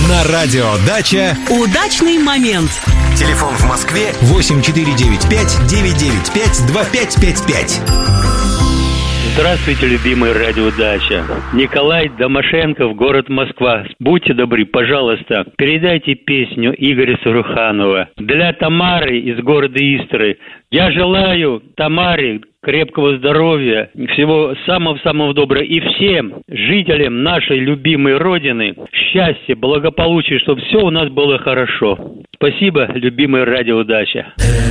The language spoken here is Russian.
На радио «Дача» удачный момент. Телефон в Москве 8495-995-2555. Здравствуйте, любимая радиодача. Николай Домашенков, город Москва. Будьте добры, пожалуйста, передайте песню Игоря Саруханова для Тамары из города Истры. Я желаю Тамаре крепкого здоровья, всего самого-самого доброго. И всем жителям нашей любимой Родины счастья, благополучия, чтобы все у нас было хорошо. Спасибо, любимая радиодача.